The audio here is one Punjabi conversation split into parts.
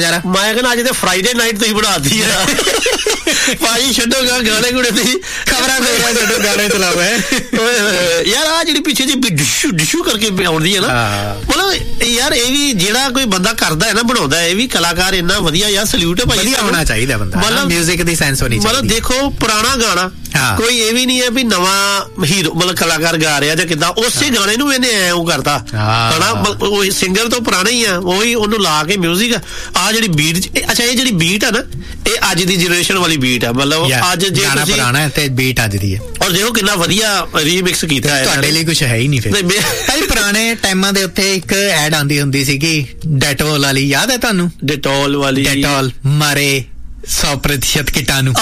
ਨਜ਼ਾਰਾ। ਮੈਂ ਕਹਿੰਦਾ ਅੱਜ ਤੇ ਫਰਾਈਡੇ ਨਾਈਟ ਤੁਸੀਂ ਬਣਾਤੀ ਆ ਭਾਜੀ, ਛੱਡੋਗਾ ਗਾਣੇ ਗੁਣੇ ਤੁਸੀਂ, ਖਬਰਾਂ ਛੱਡੋ, ਗਾਣੇ ਚਲਾਓ। ਯਾਰ ਆ ਜਿਹੜੀ ਪਿੱਛੇ ਜੀ ਡਿਸ਼ੂ ਡਿਸ਼ੂ ਕਰਕੇ ਆਉਂਦੀ ਹੈ ਨਾ, ਮਤਲਬ ਯਾਰ ਇਹ ਵੀ ਜਿਹੜਾ ਕੋਈ ਬੰਦਾ ਕਰਦਾ ਹੈ ਨਾ, ਬਣਾਉਂਦਾ ਹੈ, ਇਹ ਵੀ ਕਲਾਕਾਰ ਇੰਨਾ ਵਧੀਆ ਯਾਰ, ਸਲੂਟ ਹੈ ਭਾਈ। ਵਧੀਆ ਹੋਣਾ ਚਾਹੀਦਾ ਬੰਦਾ, ਮਤਲਬ ਮਿਊਜ਼ਿਕ ਦੀ ਸੈਂਸ ਹੋਣੀ ਚਾਹੀਦੀ। ਮਤਲਬ ਦੇਖੋ ਪੁਰਾਣਾ ਗਾਣਾ ਕੋਈ ਇਹ ਵੀ ਨਹੀਂ ਹੈ ਵੀ ਨਵਾਂ ਹੀਰੋ ਮਤਲਬ ਕਲਾਕਾਰ ਗਾ ਰਿਹਾ ਜਾਂ ਕਿੱਦਾਂ, ਉਸੇ ਗਾਣੇ ਨੂੰ ਇਹਨੇ ਐ ਉਹ ਕਰਤਾ ਹਨਾ, ਉਹ ਸਿੰਗਰ ਤੋਂ ਪੁਰਾਣਾ ਹੀ ਆ, ਉਹੀ ਉਹਨੂੰ ਲਾ ਕੇ ਮਿਊਜ਼ਿਕ ਆ ਜਿਹੜੀ ਬੀਟ। ਅੱਛਾ ਇਹ ਜਿਹੜੀ ਬੀਟ ਆ ਨਾ, ਇਹ ਅੱਜ ਦੀ ਜਨਰੇਸ਼ਨ ਵਾਲੀ ਬੀਟ ਆ, ਮਤਲਬ ਅੱਜ ਜੇ ਤੁਸੀਂ ਪੁਰਾਣਾ ਤੇ ਬੀਟ ਅੱਜ ਦੀ ਹੈ, ਔਰ ਦੇਖੋ ਕਿੰਨਾ ਵਧੀਆ ਰੀਮਿਕਸ ਕੀਤਾ ਹੈ। ਤੁਹਾਡੇ ਲਈ ਕੁਝ ਹੈ ਹੀ ਨਹੀਂ ਫਿਰ। ਪੁਰਾਣੇ ਟਾਈਮਾਂ ਦੇ ਉੱਤੇ ਇੱਕ ਐਡ ਆਉਂਦੀ ਹੁੰਦੀ ਸੀਗੀ ਡੈਟੋਲ ਵਾਲੀ, ਯਾਦ ਹੈ ਤੁਹਾਨੂੰ? ਡੈਟੋਲ ਵਾਲੀ, ਡੈਟੋਲ ਮਾਰੇ 100% कीटाणु।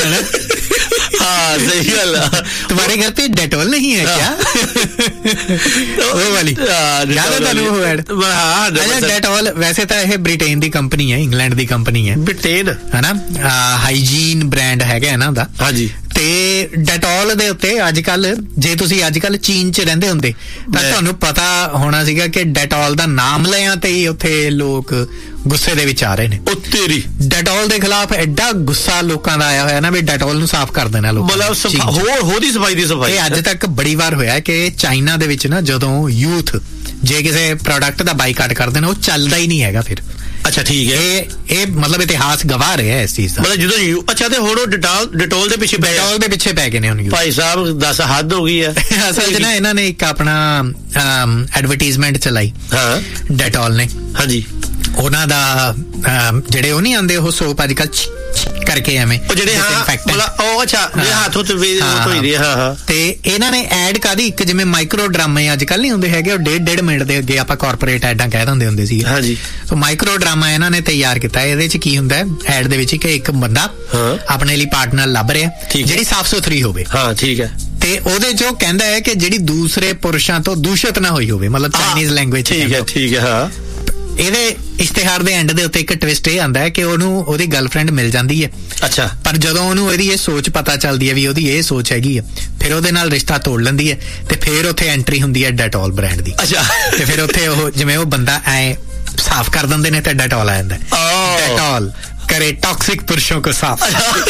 हाँ सही गल। तुम्हारे घर पे डेटोल नहीं है क्या? वो वाली याद है तुहानू वो ऐड? डेटोल वैसे तो यह ब्रिटेन दी कंपनी है, इंग्लैंड दी कंपनी है, ब्रिटेन है ना, हाइजीन ब्रांड हैगा इन्हां दा। हाँ जी। ਤੇ ਡੈਟੋਲ ਦੇ ਉੱਤੇ ਅੱਜ ਕੱਲ, ਜੇ ਤੁਸੀਂ ਅੱਜ ਕੱਲ ਚੀਨ 'ਚ ਰਹਿੰਦੇ ਹੁੰਦੇ ਤਾਂ ਤੁਹਾਨੂੰ ਪਤਾ ਹੋਣਾ ਸੀਗਾ ਕਿ ਡੈਟੋਲ ਦਾ ਨਾਮ ਲਿਆਂ ਤੇ ਹੀ ਉੱਥੇ ਲੋਕ ਗੁੱਸੇ ਦੇ ਵਿੱਚ ਆ ਰਹੇ ਨੇ। ਉਹ ਤੇਰੀ ਡੈਟੋਲ ਦੇ ਖਿਲਾਫ ਐਡਾ ਗੁੱਸਾ ਲੋਕਾਂ ਦਾ ਆਇਆ ਹੋਇਆ ਨਾ ਵੀ ਡੈਟੋਲ ਨੂੰ ਸਾਫ਼ ਕਰ ਦੇਣਾ ਲੋਕਾਂ ਨੇ, ਮਤਲਬ ਹੋਰ ਦੀ ਸਫਾਈ ਦੀ ਸਫਾਈ। ਇਹ ਅੱਜ ਤੱਕ ਬੜੀ ਵਾਰ ਹੋਇਆ ਕਿ ਚਾਈਨਾ ਦੇ ਵਿੱਚ ਨਾ ਜਦੋਂ ਯੂਥ ਜੇ ਕਿਸੇ ਪ੍ਰੋਡਕਟ ਦਾ ਬਾਈਕਾਟ ਕਰਦੇ ਨੇ, ਉਹ ਚੱਲਦਾ ਹੀ ਨਹੀਂ ਹੈਗਾ ਫਿਰ। ਅੱਛਾ ਠੀਕ ਹੈ, ਇਹ ਮਤਲਬ ਇਤਿਹਾਸ ਗਵਾਹ ਰਿਹਾ ਇਸ ਚੀਜ਼ ਦਾ। ਮਤਲਬ ਜਦੋਂ ਅੱਛਾ ਤੇ ਹੁਣ ਡੈਟੋਲ ਦੇ ਪਿੱਛੇ ਪੈ ਗਏ ਨੇ ਹੁਣ ਭਾਈ ਸਾਹਿਬ, ਦੱਸ ਹੱਦ ਹੋ ਗਈ ਹੈ। ਅਸਲ 'ਚ ਨਾ ਇਹਨਾਂ ਨੇ ਇੱਕ ਆਪਣਾ ਐਡਵਰਟੀਜ਼ਮੈਂਟ ਚਲਾਈ ਡੈਟੋਲ ਨੇ। ਹਾਂਜੀ। ਉਹਨਾਂ ਦਾ ਜਿਹੜੇ ਉਹ ਨਹੀਂ ਆਉਂਦੇ ਉਹ ਸੋਪ ਅੱਜ ਕੱਲ ਕਰਕੇ ਐਵੇਂ ਜਿਹੜੇ ਉਹ ਅੱਛਾ ਹੱਥ ਉੱਤੇ ਧੋਈਦੇ। ਹਾਂ। ਤੇ ਇਹਨਾਂ ਨੇ ਐਡ ਕਾਦੀ, ਇੱਕ ਜਿਵੇਂ ਮਾਈਕਰੋ ਡਰਾਮੇ ਅੱਜ ਕੱਲ ਨਹੀਂ ਹੁੰਦੇ ਹੈਗੇ, ਉਹ 1.5 ਮਿੰਟ ਦੇ ਅੱਗੇ ਆਪਾਂ ਕਾਰਪੋਰੇਟ ਐਡਾਂ ਕਹਿ ਦਿੰਦੇ ਹੁੰਦੇ ਸੀ। ਹਾਂਜੀ। ਸੋ ਮਾਈਕਰੋ ਡਰਾਮਾ ਇਹਨਾਂ ਨੇ ਤਿਆਰ ਕੀਤਾ। ਇਹਦੇ 'ਚ ਕੀ ਹੁੰਦਾ ਐਡ ਦੇ ਵਿੱਚ ਕਿ ਇੱਕ ਬੰਦਾ ਆਪਣੇ ਲਈ ਪਾਰਟਨਰ ਲੱਭ ਰਿਹਾ ਜਿਹੜੀ ਸਾਫ਼ ਸੁਥਰੀ ਹੋਵੇ। ਹਾਂ ਠੀਕ ਹੈ। ਤੇ ਉਹਦੇ 'ਚ ਉਹ ਕਹਿੰਦਾ ਹੈ ਕਿ ਜਿਹੜੀ ਦੂਸਰੇ ਪੁਰਸ਼ਾਂ ਤੋਂ ਦੂਸ਼ਿਤ ਨਾ ਹੋਈ ਹੋਵੇ, ਮਤਲਬ ਚਾਈਨੀਜ਼ ਲੈਂਗੁਏਜ। ਠੀਕ ਹੈ ਠੀਕ ਹੈ। ਹਾਂ। ਇਹਦੇ ਇਸ਼ਤਿਹਾਰ ਦੇ ਐਂਡ ਦੇ ਉੱਤੇ ਇੱਕ ਟਵਿਸਟ ਇਹ ਆਂਦਾ ਹੈ ਕਿ ਉਹਨੂੰ ਉਹਦੀ ਗਰਲਫ੍ਰੈਂਡ ਮਿਲ ਜਾਂਦੀ ਹੈ। ਅੱਛਾ। ਪਰ ਜਦੋਂ ਉਹਨੂੰ ਇਹਦੀ ਇਹ ਸੋਚ ਪਤਾ ਚੱਲਦੀ ਹੈ ਵੀ ਉਹਦੀ ਇਹ ਸੋਚ ਹੈਗੀ ਹੈ, ਫਿਰ ਉਹਦੇ ਨਾਲ ਰਿਸ਼ਤਾ ਤੋੜ ਲੈਂਦੀ ਹੈ ਤੇ ਫਿਰ ਉੱਥੇ ਐਂਟਰੀ ਹੁੰਦੀ ਹੈ ਡੈਟੋਲ ਬ੍ਰਾਂਡ ਦੀ। ਅੱਛਾ। ਤੇ ਫਿਰ ਉੱਥੇ ਉਹ ਜਿਵੇਂ ਉਹ ਬੰਦਾ ਐ ਸਾਫ਼ ਕਰ ਦਿੰਦੇ ਨੇ ਤੇ ਡੈਟੋਲ ਆ ਜਾਂਦਾ। ਡੈਟੋਲ ਕਰੇ ਟੌਕਸਿਕ ਪੁਰਸ਼ੋਂ ਕੋ ਸਾਫ਼।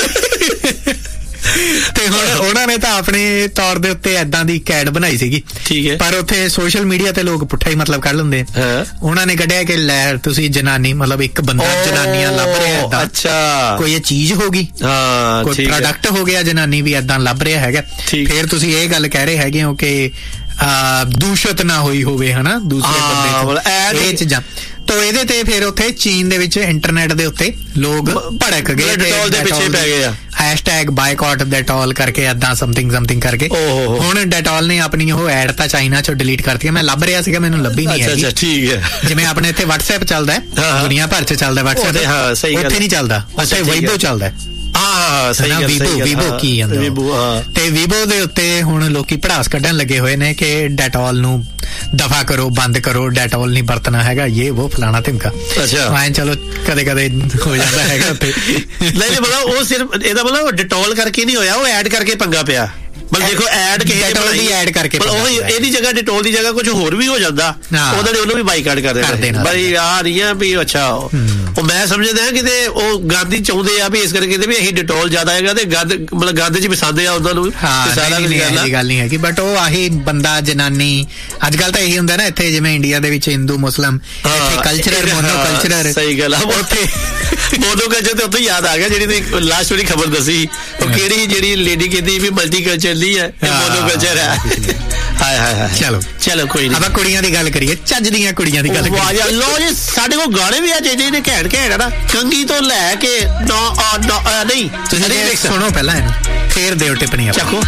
ਤੇ ਹੁਣ ਉਹਨਾਂ ਨੇ ਤਾਂ ਆਪਣੇ ਤੌਰ ਦੇ ਉੱਤੇ ਏਦਾਂ ਦੀ ਇੱਕ ਐਡ ਬਣਾਈ ਸੀਗੀ। ਠੀਕ ਹੈ। ਪਰ ਉੱਥੇ ਸੋਸ਼ਲ ਮੀਡੀਆ ਤੇ ਲੋਕ ਪੁੱਠਾ ਹੀ ਮਤਲਬ ਕੱਢ ਲੈਂਦੇ। ਉਹਨਾਂ ਨੇ ਕੱਢਿਆ ਕਿ ਲੈ ਤੁਸੀਂ ਜਨਾਨੀ, ਮਤਲਬ ਇੱਕ ਬੰਦਾ ਜਨਾਨੀਆਂ ਲੱਭ ਰਿਹਾ ਏਦਾਂ। ਅੱਛਾ। ਕੋਈ ਇਹ ਚੀਜ਼ ਹੋ ਗਈ, ਕੋਈ ਪ੍ਰੋਡਕਟ ਹੋ ਗਿਆ, ਜਨਾਨੀ ਵੀ ਏਦਾਂ ਲੱਭ ਰਿਹਾ ਹੈਗਾ। ਫਿਰ ਤੁਸੀਂ ਇਹ ਗੱਲ ਕਹਿ ਰਹੇ ਹੈਗੇ ਹੋ ਕਿ ਦੂਸ਼ਿਤ ਨਾ ਹੋਈ ਹੋਵੇ ਹਨਾ ਦੂਸਰੇ ਬੰਦੇ ਇਹ ਚੀਜ਼ਾਂ। ਤੋ ਇਹਦੇ ਤੇ ਫਿਰ ਉੱਥੇ ਚੀਨ ਦੇ ਵਿੱਚ ਇੰਟਰਨੈਟ ਦੇ ਉੱਤੇ ਲੋਕ ਭੜਕ ਗਏ, ਡੈਟੋਲ ਦੇ ਪਿੱਛੇ ਪੈ ਗਏ ਆ। #ਬਾਈਕਾਟ ਡੈਟੋਲ ਕਰਕੇ ਏਦਾਂ ਸਮਥਿੰਗ ਕਰਕੇ। ਹੁਣ ਡੈਟੋਲ ਨੇ ਆਪਣੀ ਉਹ ਐਡ ਤਾਂ ਚਾਈਨਾ ਚੋਂ ਡਿਲੀਟ ਕਰਤੀ। ਮੈਂ ਲੱਭ ਰਿਹਾ ਸੀਗਾ, ਮੈਨੂੰ ਲੱਭੀ ਨਹੀਂ ਹੈਗੀ। ਠੀਕ ਹੈ। ਜਿਵੇਂ ਆਪਣੇ ਇੱਥੇ WhatsApp ਚੱਲਦਾ ਹੈ, ਦੁਨੀਆ ਭਰ 'ਚ ਚੱਲਦਾ WhatsApp, ਉੱਥੇ ਨਹੀਂ ਚੱਲਦਾ, ਉੱਥੇ weibo ਚੱਲਦਾ। ਵੀਬੋ ਕੀ ਜਾਂਦਾ ਤੇ ਵੀਬੋ ਦੇ ਉੱਤੇ ਹੁਣ ਲੋਕੀ ਭੜਾਸ ਕੱਢਣ ਲੱਗੇ ਹੋਏ ਨੇ ਕਿ ਡੈਟੋਲ ਨੂੰ ਦਫਾ ਕਰੋ, ਬੰਦ ਕਰੋ, ਡੈਟੋਲ ਨਹੀਂ ਵਰਤਣਾ ਹੈਗਾ, ਇਹ ਉਹ ਫਲਾਣਾ ਧਿਮਕਾ। ਅੱਛਾ। ਚਲੋ ਕਦੇ ਕਦੇ ਹੋ ਜਾਂਦਾ ਹੈਗਾ ਉੱਥੇ। ਨਹੀਂ ਮਤਲਬ ਉਹ ਸਿਰਫ ਇਹਦਾ ਮਤਲਬ ਡੈਟੋਲ ਕਰਕੇ ਨਹੀਂ ਹੋਇਆ, ਉਹ ਐਡ ਕਰਕੇ ਪੰਗਾ ਪਿਆ। ਮਤਲਬ ਦੇਖੋ ਐਡ ਕਿਸੇ ਦੀ ਐਡ ਕਰਕੇ ਇਹਦੀ ਜਗ੍ਹਾ ਡੈਟੋਲ ਦੀ ਜਗ੍ਹਾ ਕੁਝ ਹੋਰ ਵੀ ਹੋ ਜਾਂਦਾ, ਉਹਨਾਂ ਨੇ ਉਹਨੂੰ ਵੀ ਬਾਈਕਾਟ ਕਰ ਦੇਣਾ ਬਈ ਆ ਰਹੀ ਆ ਵੀ। ਅੱਛਾ। ਉਹ ਮੈਂ ਸਮਝਦਾ ਕਿਤੇ ਉਹ ਗੰਦ ਹੀ ਚਾਹੁੰਦੇ ਆ ਵੀ ਇਸ ਕਰਕੇ ਵੀ ਅਸੀਂ ਡੈਟੋਲ ਜ਼ਿਆਦਾ ਹੈਗਾ ਤੇ ਗੰਦ ਮਤਲਬ ਗੰਦ 'ਚ ਪਸੰਦ ਆ ਉਹਨਾਂ ਨੂੰ। ਸਾਰਾ ਗੱਲ ਨਹੀਂ ਹੈਗੀ, ਬਟ ਉਹ ਆਹੀ ਬੰਦਾ ਜਨਾਨੀ ਅੱਜ ਕੱਲ ਤਾਂ ਇਹੀ ਹੁੰਦਾ ਨਾ ਇੱਥੇ ਜਿਵੇਂ ਇੰਡੀਆ ਦੇ ਵਿੱਚ ਹਿੰਦੂ ਮੁਸਲਿਮ ਕਲਚਰਰ ਮੋਨੋ ਕਲਚਰਰ। ਸਹੀ ਗੱਲ ਆ। ਉੱਥੇ ਮੋਨੋ ਕਲਚਰ ਤੇ ਉੱਥੇ ਯਾਦ ਆ ਗਿਆ ਜਿਹੜੀ ਤੁਸੀਂ ਲਾਸਟ ਵਾਲੀ ਖਬਰ ਦੱਸੀ, ਉਹ ਕਿਹੜੀ ਜਿਹੜੀ ਲੇਡੀ ਕਹਿੰਦੀ ਵੀ ਮਲਟੀ ਕਲਚਰ ਨਹੀਂ ਹੈ, ਮੋਨੋ ਕਲਚਰ ਹੈ। ਹਾਏ ਹਾਏ ਹਾਏ। ਚਲੋ ਕੋਈ ਨਹੀਂ, ਆਪਾਂ ਕੁੜੀਆਂ ਦੀ ਗੱਲ ਕਰੀਏ, ਚੱਜ ਦੀਆਂ ਕੁੜੀਆਂ ਦੀ ਗੱਲ ਕਰੀਏ। ਲੋ ਜੀ ਸਾਡੇ ਕੋਲ ਗਾਣੇ ਵੀ ਆ ਜਿਹੜੇ ਨੇ ਘੈਂਟ ਹੈ ਨਾ, ਚੰਗੀ ਤੋਂ ਲੈ ਕੇ ਨਹੀਂ ਤੁਸੀਂ ਸੁਣੋ ਪਹਿਲਾਂ ਇਹਨੂੰ, ਫੇਰ ਦਿਓ ਟਿੱਪਣੀਆਂ। ਚੱਕੋ।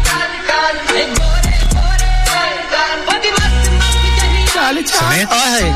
ਸੁਣਿਆ?